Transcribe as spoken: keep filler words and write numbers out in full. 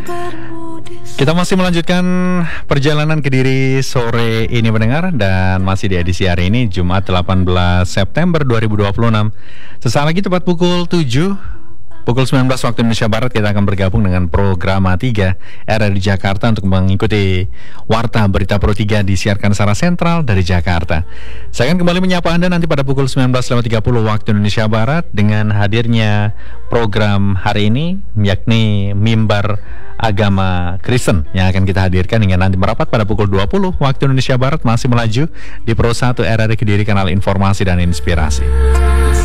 Kita masih melanjutkan perjalanan Kediri sore ini mendengar, dan masih di edisi hari ini Jumat delapan belas September dua ribu dua puluh enam. Sesaat lagi tepat pukul tujuh, pukul sembilan belas waktu Indonesia Barat, kita akan bergabung dengan Programa tiga R R I Jakarta untuk mengikuti Warta Berita Pro tiga disiarkan secara sentral dari Jakarta. Saya akan kembali menyapa Anda nanti pada pukul sembilan belas lewat tiga puluh waktu Indonesia Barat dengan hadirnya program hari ini, yakni Mimbar Agama Kristen yang akan kita hadirkan hingga nanti merapat pada pukul dua puluh waktu Indonesia Barat. Masih melaju di Pro satu R R I Kediri, kanal informasi dan inspirasi.